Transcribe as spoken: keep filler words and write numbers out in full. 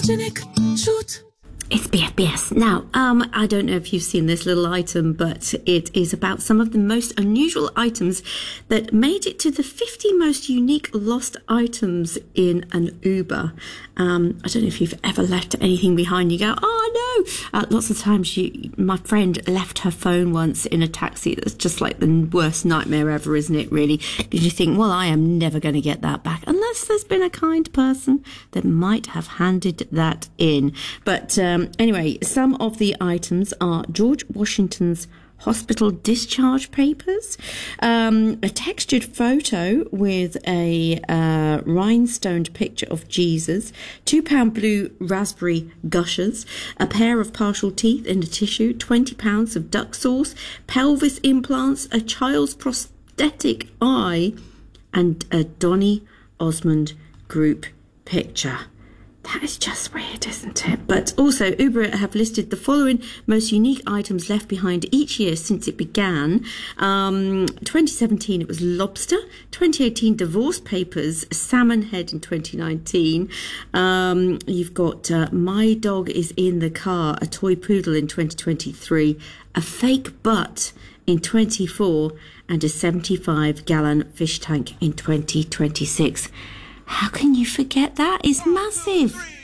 Photogenic shoot. It's B F B S. Now, um, I don't know if you've seen this little item, but it is about some of the most unusual items that made it to the fifty most unique lost items in an Uber. Um, I don't know if you've ever left anything behind. You go, oh no! Uh, lots of times, you, my friend left her phone once in a taxi. That's just like the worst nightmare ever, isn't it, really? Because you think, well, I am never going to get that back, unless there's been a kind person that might have handed that in. But um, Anyway, some of the items are George Washington's hospital discharge papers, um, a textured photo with a uh, rhinestoned picture of Jesus, two pound blue raspberry gushers, a pair of partial teeth in a tissue, twenty pounds of duck sauce, pelvis implants, a child's prosthetic eye, and a Donny Osmond group picture. That is just weird, isn't it? But also, Uber have listed the following most unique items left behind each year since it began. Um, twenty seventeen, it was lobster. twenty eighteen, divorce papers. Salmon head in twenty nineteen. Um, you've got uh, My Dog is in the Car, a toy poodle in twenty twenty-three. A fake butt in twenty-four. And a seventy-five gallon fish tank in twenty twenty-six. How can you forget that? It's massive.